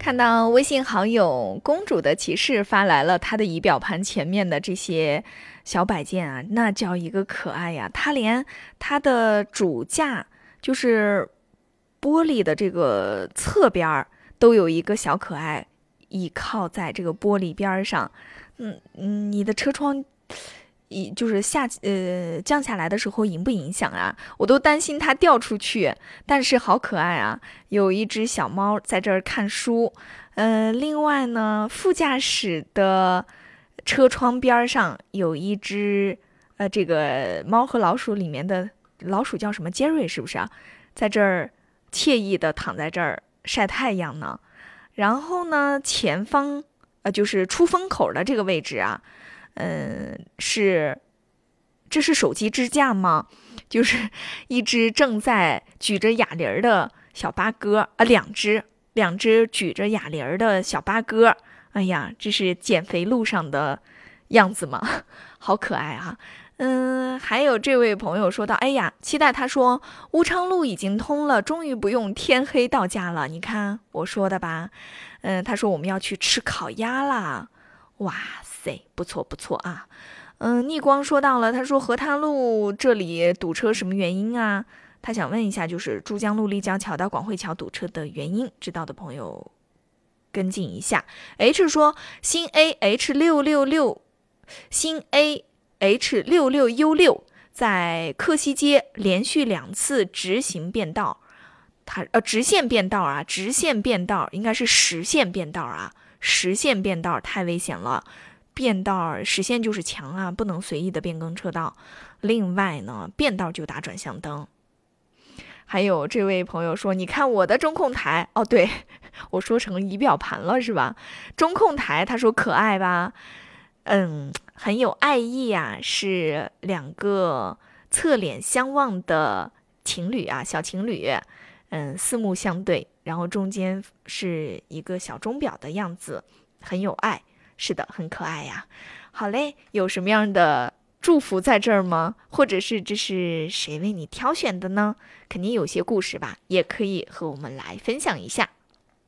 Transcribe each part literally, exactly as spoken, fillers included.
看到微信好友公主的骑士发来了他的仪表盘前面的这些小摆件啊，那叫一个可爱呀！他连他的主架就是玻璃的这个侧边都有一个小可爱倚靠在这个玻璃边上。嗯嗯，你的车窗一就是下呃降下来的时候影不影响啊？我都担心它掉出去，但是好可爱啊！有一只小猫在这儿看书，呃，另外呢，副驾驶的车窗边上有一只呃这个猫和老鼠里面的老鼠叫什么？杰瑞是不是啊？在这儿惬意的躺在这儿晒太阳呢。然后呢，前方呃就是出风口的这个位置啊。嗯，是，这是手机支架吗？就是一只正在举着哑铃的小八哥啊，两只两只举着哑铃的小八哥。哎呀，这是减肥路上的样子吗？好可爱啊！嗯，还有这位朋友说到，哎呀，期待他说乌昌路已经通了，终于不用天黑到家了。你看我说的吧？嗯，他说我们要去吃烤鸭啦。哇塞，不错不错啊。嗯，逆光说到了，他说河滩路这里堵车什么原因啊？他想问一下，就是珠江路立交桥到广汇桥堵车的原因，知道的朋友跟进一下。H 说新 A H 六六六，新 A H 六六 U 六在克西街连续两次直行变道，它呃直线变道啊，直线变道应该是实线变道啊。实线变道太危险了，变道实线就是墙啊，不能随意的变更车道。另外呢，变道就打转向灯。还有这位朋友说，你看我的中控台，哦对，我说成仪表盘了是吧？中控台他说可爱吧，嗯，很有爱意啊，是两个侧脸相望的情侣啊，小情侣，嗯，四目相对。然后中间是一个小钟表的样子，很有爱，是的，很可爱呀。好嘞，有什么样的祝福在这儿吗？或者是这是谁为你挑选的呢？肯定有些故事吧，也可以和我们来分享一下。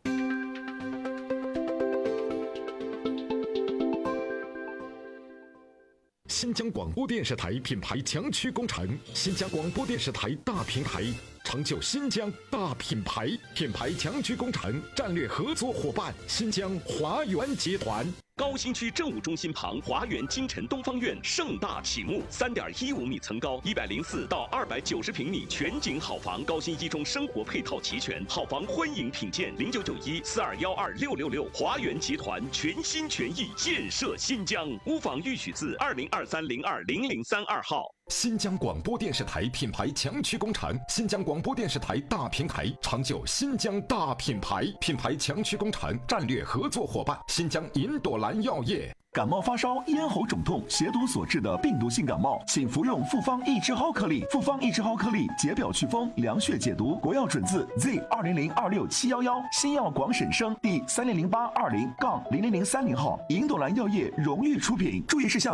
新疆广播电视台品牌强区工程，新疆广播电视台大平台，成就新疆大品牌。品牌强区工程战略合作伙伴新疆华源集团。 高新区政务中心旁，华源金晨东方院盛大启幕，三点一五米层高，一百零四到二百九十平米全景好房，高新一中生活配套齐全，好房欢迎品鉴。零九九一四二幺二六六六，华源集团全心全意建设新疆。屋房预许字二零二三零二零零三二号。 新疆广播电视台品牌强区工程，新疆广播电视台大平台，成就新疆大品牌。品牌强区工程战略合作伙伴新疆银朵兰药业。 感冒发烧、咽喉肿痛、血毒所致的病毒性感冒，请服用复方益智蒿颗粒。复方益智蒿颗粒解表祛风、凉血解毒。国药准字 Z 二零零二六七幺幺，新药广审生第三零零八二零杠零零零三零号。银朵兰药业荣誉出品。注意事项。